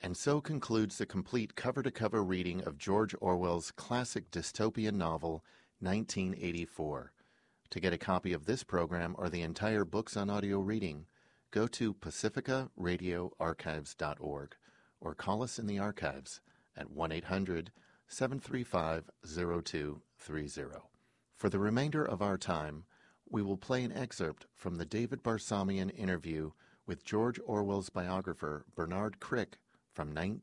And so concludes the complete cover-to-cover reading of George Orwell's classic dystopian novel, 1984. To get a copy of this program or the entire Books on Audio reading, go to pacificaradioarchives.org or call us in the archives at 1-800-735-0230. For the remainder of our time, we will play an excerpt from the David Barsamian interview with George Orwell's biographer Bernard Crick from 1984.